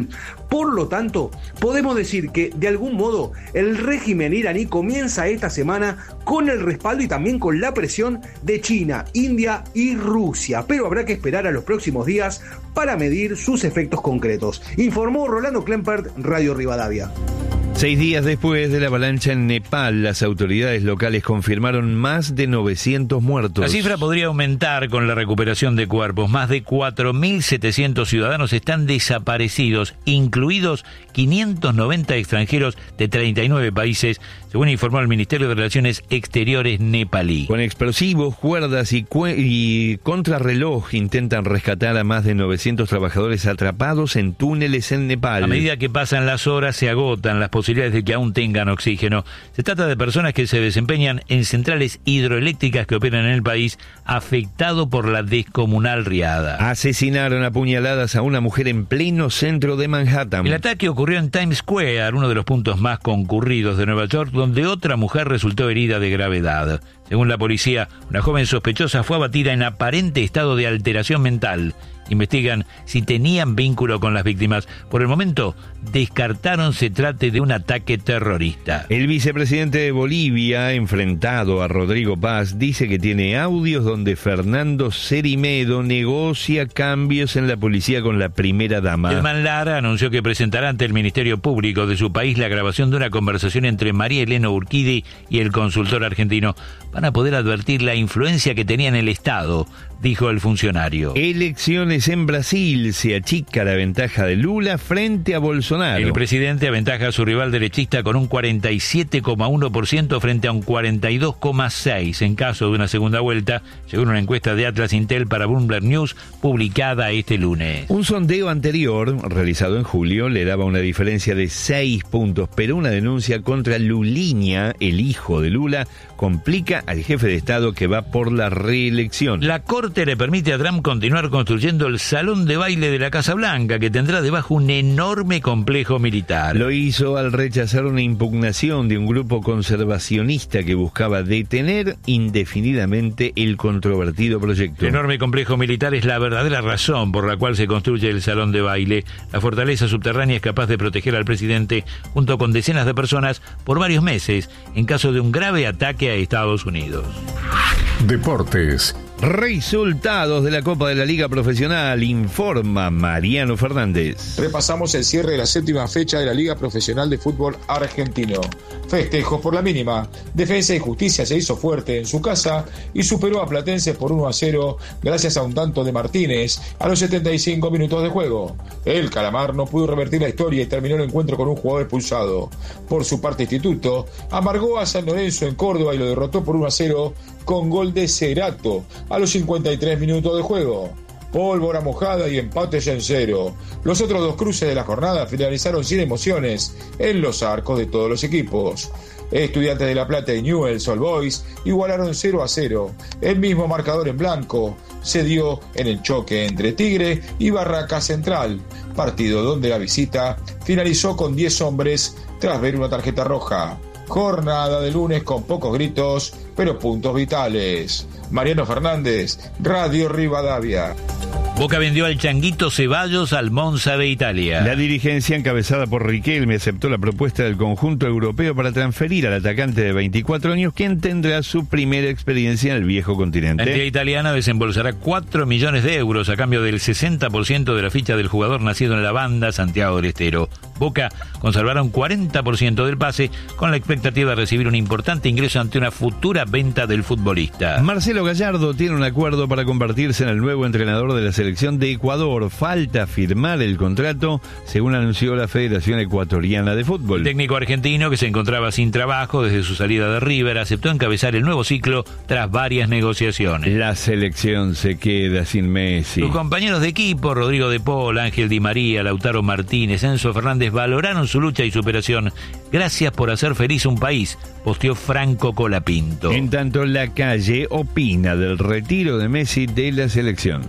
Por lo tanto, podemos decir que, de algún modo, el régimen iraní comienza esta semana con el respaldo y también con la presión de China, India y Rusia. Pero habrá que esperar a los próximos días para medir sus efectos concretos. Informó Rolando Klempert, Radio Rivadavia. 6 días después de la avalancha en Nepal, las autoridades locales confirmaron más de 900 muertos. La cifra podría aumentar con la recuperación de cuerpos. Más de 4.700 ciudadanos están desaparecidos, incluidos 590 extranjeros de 39 países, según informó el Ministerio de Relaciones Exteriores nepalí. Con explosivos, cuerdas y contrarreloj intentan rescatar a más de 900 trabajadores atrapados en túneles en Nepal. A medida que pasan las horas, se agotan las posibilidades de que aún tengan oxígeno. Se trata de personas que se desempeñan en centrales hidroeléctricas que operan en el país, afectado por la descomunal riada. Asesinaron a puñaladas a una mujer en pleno centro de Manhattan. El ataque ocurrió en Times Square, uno de los puntos más concurridos de Nueva York, donde otra mujer resultó herida de gravedad. Según la policía, una joven sospechosa fue abatida en aparente estado de alteración mental. Investigan si tenían vínculo con las víctimas. Por el momento, descartaron se trate de un ataque terrorista. El vicepresidente de Bolivia, enfrentado a Rodrigo Paz, dice que tiene audios donde Fernando Cerimedo negocia cambios en la policía con la primera dama. Elman Lara anunció que presentará ante el Ministerio Público de su país la grabación de una conversación entre María Elena Urquidi y el consultor argentino. Van a poder advertir la influencia que tenía en el Estado, dijo el funcionario. Elecciones en Brasil, se achica la ventaja de Lula frente a Bolsonaro. El presidente aventaja a su rival derechista con un 47,1% frente a un 42,6% en caso de una segunda vuelta, según una encuesta de Atlas Intel para Bloomberg News publicada este lunes. Un sondeo anterior, realizado en julio, le daba una diferencia de 6 puntos, pero una denuncia contra Lulinha, el hijo de Lula, complica al jefe de Estado que va por la reelección. La Corte le permite a Trump continuar construyendo el salón de baile de la Casa Blanca, que tendrá debajo un enorme complejo militar. Lo hizo al rechazar una impugnación de un grupo conservacionista que buscaba detener indefinidamente el controvertido proyecto. El enorme complejo militar es la verdadera razón por la cual se construye el salón de baile. La fortaleza subterránea es capaz de proteger al presidente junto con decenas de personas por varios meses en caso de un grave ataque a Estados Unidos. Deportes. Resultados de la Copa de la Liga Profesional, informa Mariano Fernández. Repasamos el cierre de la 7ª fecha de la Liga Profesional de Fútbol Argentino. Festejos por la mínima. Defensa y Justicia se hizo fuerte en su casa y superó a Platense por 1-0 gracias a un tanto de Martínez a los 75 minutos de juego. El Calamar no pudo revertir la historia y terminó el encuentro con un jugador expulsado. Por su parte, Instituto amargó a San Lorenzo en Córdoba y lo derrotó por 1-0 con gol de Cerato a los 53 minutos de juego. Pólvora mojada y empates en 0. Los otros dos cruces de la jornada finalizaron sin emociones en los arcos de todos los equipos. Estudiantes de La Plata y Newell's Old Boys igualaron 0-0. El mismo marcador en blanco se dio en el choque entre Tigre y Barraca Central, partido donde la visita finalizó con 10 hombres tras ver una tarjeta roja. Jornada de lunes con pocos gritos, pero puntos vitales. Mariano Fernández, Radio Rivadavia. Boca vendió al Changuito Ceballos al Monza de Italia. La dirigencia encabezada por Riquelme aceptó la propuesta del conjunto europeo para transferir al atacante de 24 años, quien tendrá su primera experiencia en el viejo continente. La entidad italiana desembolsará 4 millones de euros a cambio del 60% de la ficha del jugador nacido en la Banda, Santiago del Estero. Boca conservará un 40% del pase con la expectativa de recibir un importante ingreso ante una futura venta del futbolista. Marcelo Gallardo tiene un acuerdo para convertirse en el nuevo entrenador de la selección de Ecuador. Falta firmar el contrato, según anunció la Federación Ecuatoriana de Fútbol. El técnico argentino, que se encontraba sin trabajo desde su salida de River, aceptó encabezar el nuevo ciclo tras varias negociaciones. La selección se queda sin Messi. Sus compañeros de equipo, Rodrigo de Paul, Ángel Di María, Lautaro Martínez, Enzo Fernández, valoraron su lucha y superación. Gracias por hacer feliz un país, posteó Franco Colapinto. En tanto, La Calle opina del retiro de Messi de la selección.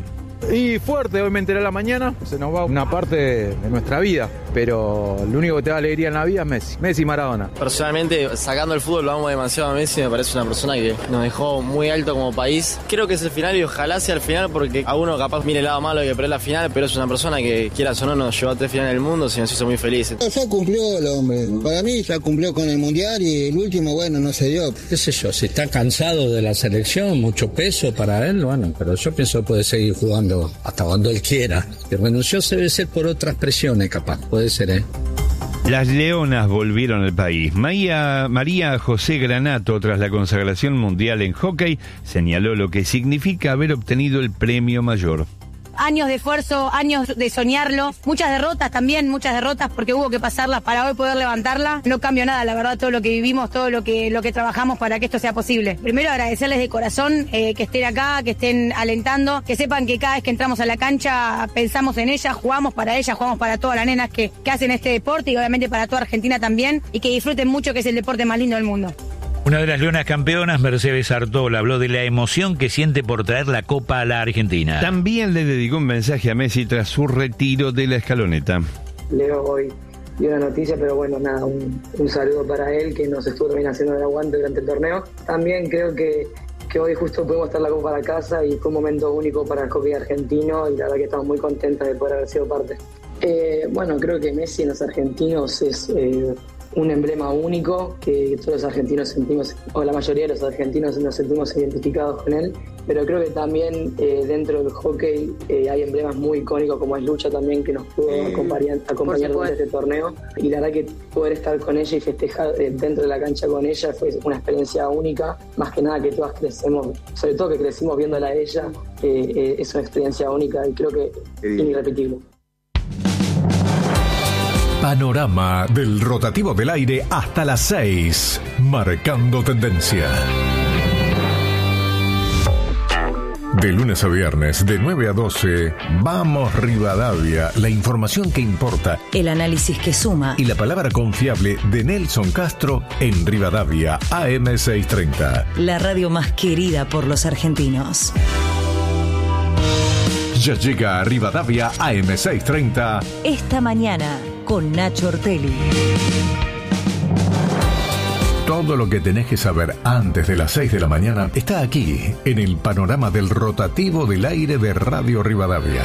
Y fuerte, hoy me enteré a la mañana, se nos va una parte de nuestra vida, pero lo único que te da alegría en la vida es Messi y Maradona. Personalmente, sacando el fútbol, lo amo demasiado a Messi, me parece una persona que nos dejó muy alto como país. Creo que es el final y ojalá sea el final, porque a uno capaz mire el lado malo de que perdió la final, pero es una persona que, quieras o no, nos llevó a 3 finales del mundo y nos hizo muy felices. Ya cumplió el hombre, para mí ya cumplió con el Mundial y el último, bueno, no se dio. Qué sé yo, si está cansado de la selección, mucho peso para él, bueno, pero yo pienso que puede seguir jugando hasta cuando él quiera. Que renunció debe ser por otras presiones, capaz, puede ser, ¿eh? Las Leonas volvieron al país. María José Granato, tras la consagración mundial en hockey, señaló lo que significa haber obtenido el premio mayor. Años de esfuerzo, años de soñarlo, muchas derrotas porque hubo que pasarlas para hoy poder levantarla. No cambio nada, la verdad, todo lo que vivimos, todo lo que trabajamos para que esto sea posible. Primero agradecerles de corazón que estén acá, que estén alentando, que sepan que cada vez que entramos a la cancha pensamos en ellas, jugamos para todas las nenas que hacen este deporte y obviamente para toda Argentina también, y que disfruten mucho, que es el deporte más lindo del mundo. Una de las leonas campeonas, Mercedes Artola, habló de la emoción que siente por traer la Copa a la Argentina. También le dedicó un mensaje a Messi tras su retiro de la escaloneta. Leo hoy dio una noticia, pero bueno, nada, un saludo para él, que nos estuvo también haciendo el aguante durante el torneo. También creo que hoy justo pudimos traer la Copa a la casa y fue un momento único para el hockey argentino y la verdad que estamos muy contentos de poder haber sido parte. Bueno, creo que Messi en los argentinos es un emblema único que todos los argentinos sentimos, o la mayoría de los argentinos nos sentimos identificados con él, pero creo que también dentro del hockey hay emblemas muy icónicos como es Lucha también, que nos pudo acompañar durante este torneo, y la verdad que poder estar con ella y festejar dentro de la cancha con ella fue una experiencia única, más que nada que todas crecemos, sobre todo que crecimos viéndola a ella, es una experiencia única y creo que irrepetible. Panorama del rotativo del aire hasta las 6, marcando tendencia. De lunes a viernes, de 9 a 12, Vamos Rivadavia, la información que importa, el análisis que suma y la palabra confiable de Nelson Castro en Rivadavia AM630. La radio más querida por los argentinos. Ya llega a Rivadavia AM630. Esta mañana con Nacho Ortelli. Todo lo que tenés que saber antes de las 6 de la mañana está aquí, en el panorama del rotativo del aire de Radio Rivadavia.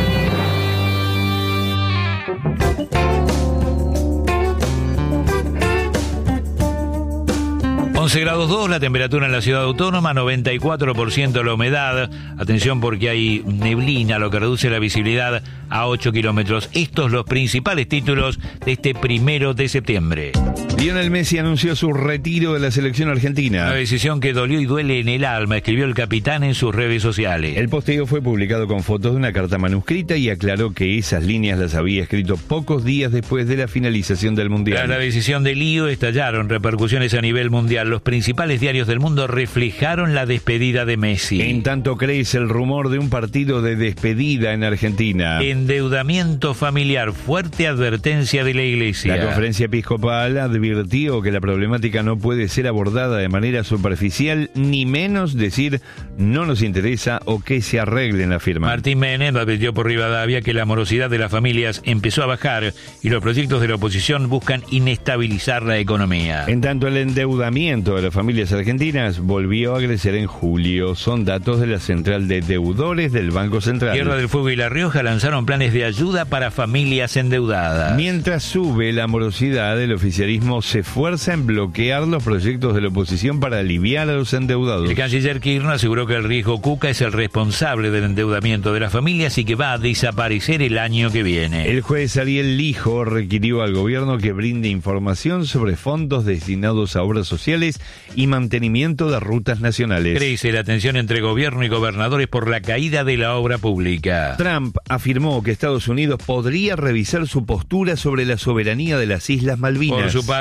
11 grados 2 la temperatura en la ciudad autónoma, 94% la humedad. Atención porque hay neblina, lo que reduce la visibilidad a 8 kilómetros. Estos los principales títulos de este 1 de septiembre. Lionel Messi anunció su retiro de la selección argentina. Una decisión que dolió y duele en el alma, escribió el capitán en sus redes sociales. El posteo fue publicado con fotos de una carta manuscrita y aclaró que esas líneas las había escrito pocos días después de la finalización del Mundial. Tras la decisión de Lío estallaron repercusiones a nivel mundial. Los principales diarios del mundo reflejaron la despedida de Messi. En tanto crece el rumor de un partido de despedida en Argentina. Endeudamiento familiar, fuerte advertencia de la Iglesia. La conferencia episcopal advirtió que la problemática no puede ser abordada de manera superficial, ni menos decir no nos interesa o que se arreglen, afirma. Martín Menem advirtió por Rivadavia que la morosidad de las familias empezó a bajar y los proyectos de la oposición buscan inestabilizar la economía. En tanto, el endeudamiento de las familias argentinas volvió a crecer en julio. Son datos de la Central de Deudores del Banco Central. Tierra del Fuego y La Rioja lanzaron planes de ayuda para familias endeudadas. Mientras sube la morosidad, el oficialismo se esfuerza en bloquear los proyectos de la oposición para aliviar a los endeudados. El canciller Kirchner aseguró que el riesgo Cuca es el responsable del endeudamiento de las familias y que va a desaparecer el año que viene. El juez Ariel Lijo requirió al gobierno que brinde información sobre fondos destinados a obras sociales y mantenimiento de rutas nacionales. Crece la tensión entre gobierno y gobernadores por la caída de la obra pública. Trump afirmó que Estados Unidos podría revisar su postura sobre la soberanía de las Islas Malvinas. Por su parte,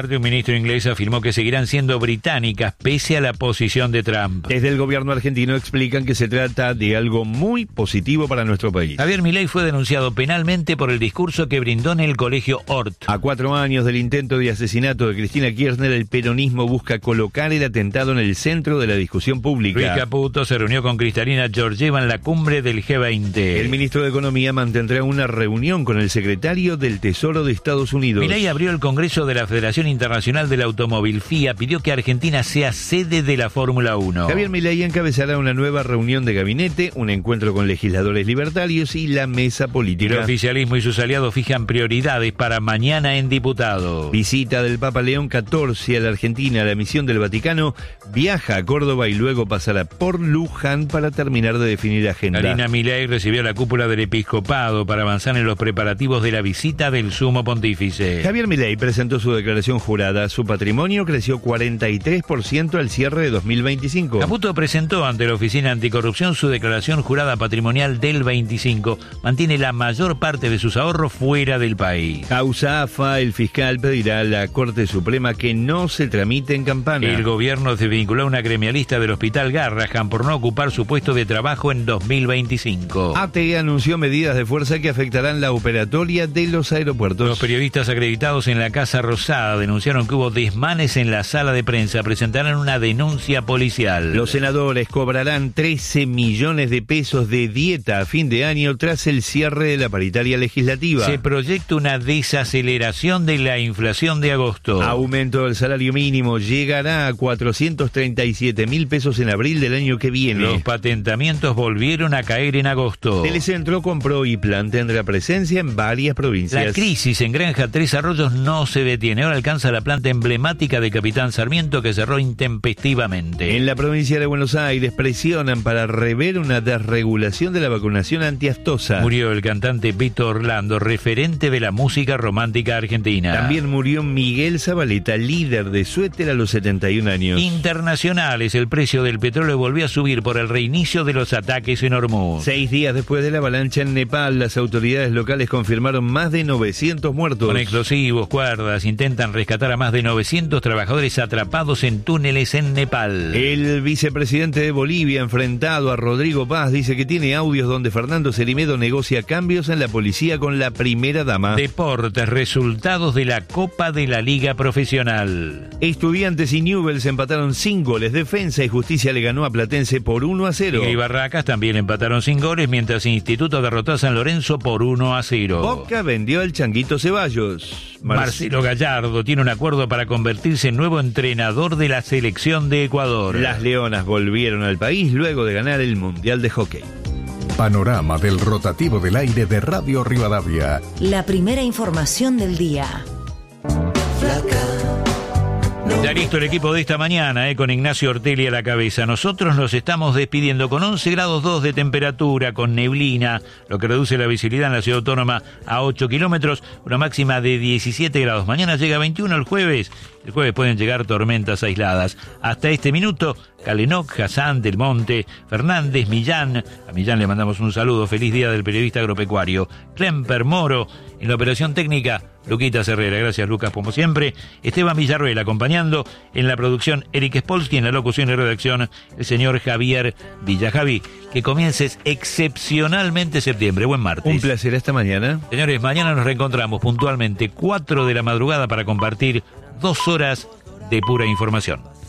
parte, un ministro inglés afirmó que seguirán siendo británicas pese a la posición de Trump. Desde el gobierno argentino explican que se trata de algo muy positivo para nuestro país. Javier Milei fue denunciado penalmente por el discurso que brindó en el colegio Hort. A 4 años del intento de asesinato de Cristina Kirchner, el peronismo busca colocar el atentado en el centro de la discusión pública. Luis Caputo se reunió con Cristalina Georgieva en la cumbre del G20. El ministro de Economía mantendrá una reunión con el secretario del Tesoro de Estados Unidos. Milei abrió el Congreso de la Federación Internacional del Automóvil, FIA, pidió que Argentina sea sede de la Fórmula 1. Javier Milei encabezará una nueva reunión de gabinete, un encuentro con legisladores libertarios y la mesa política. El oficialismo y sus aliados fijan prioridades para mañana en diputados. Visita del Papa León XIV a la Argentina. La misión del Vaticano viaja a Córdoba y luego pasará por Luján para terminar de definir agenda. Karina Milei recibió la cúpula del episcopado para avanzar en los preparativos de la visita del sumo pontífice. Javier Milei presentó su declaración jurada. Su patrimonio creció 43% al cierre de 2025. Caputo presentó ante la Oficina Anticorrupción su declaración jurada patrimonial del 25. Mantiene la mayor parte de sus ahorros fuera del país. Causa AFA, el fiscal pedirá a la Corte Suprema que no se tramite en Campana. El gobierno desvinculó a una gremialista del Hospital Garrahan por no ocupar su puesto de trabajo en 2025. ATE anunció medidas de fuerza que afectarán la operatoria de los aeropuertos. Los periodistas acreditados en la Casa Rosada denunciaron que hubo desmanes en la sala de prensa. Presentaron una denuncia policial. Los senadores cobrarán 13 millones de pesos de dieta a fin de año tras el cierre de la paritaria legislativa. Se proyecta una desaceleración de la inflación de agosto. Aumento del salario mínimo llegará a 437.000 pesos en abril del año que viene. Los patentamientos volvieron a caer en agosto. Telecentro compró y Plan tendrá presencia en varias provincias. La crisis en Granja Tres Arroyos no se detiene. Ahora alcanza la planta emblemática de Capitán Sarmiento, que cerró intempestivamente. En la provincia de Buenos Aires presionan para rever una desregulación de la vacunación antiaftosa. Murió el cantante Beto Orlando, referente de la música romántica argentina. También murió Miguel Zabaleta, líder de Suéter, a los 71 años. Internacionales, el precio del petróleo volvió a subir por el reinicio de los ataques en Hormuz. 6 días después de la avalancha en Nepal, las autoridades locales confirmaron más de 900 muertos. Con explosivos, cuerdas, intentan rescatar a más de 900 trabajadores atrapados en túneles en Nepal. El vicepresidente de Bolivia, enfrentado a Rodrigo Paz, dice que tiene audios donde Fernando Cerimedo negocia cambios en la policía con la primera dama. Deportes, resultados de la Copa de la Liga Profesional. Estudiantes y Newell's empataron sin goles. Defensa y Justicia le ganó a Platense por 1-0. Tigre y Barracas también empataron sin goles, mientras Instituto derrotó a San Lorenzo por 1-0. Boca vendió al Changuito Ceballos. Marcelo Gallardo tiene un acuerdo para convertirse en nuevo entrenador de la selección de Ecuador. Las Leonas volvieron al país luego de ganar el Mundial de Hockey. Panorama del rotativo del aire de Radio Rivadavia. La primera información del día. Ya listo el equipo de esta mañana, con Ignacio Ortelli a la cabeza. Nosotros nos estamos despidiendo con 11 grados 2 de temperatura, con neblina, lo que reduce la visibilidad en la ciudad autónoma a 8 kilómetros, una máxima de 17 grados. Mañana llega 21 el jueves. El jueves pueden llegar tormentas aisladas. Hasta este minuto, Calenoc, Hassan, Del Monte, Fernández, Millán. A Millán le mandamos un saludo. Feliz día del periodista agropecuario. Klemper, Moro. En la operación técnica, Luquita Herrera. Gracias, Lucas, como siempre. Esteban Villarroel acompañando. En la producción, Eric Spolsky. En la locución y redacción, el señor Javier Villajaví. Que comiences excepcionalmente septiembre. Buen martes. Un placer, hasta mañana. Señores, mañana nos reencontramos puntualmente 4 de la madrugada para compartir 2 horas de pura información.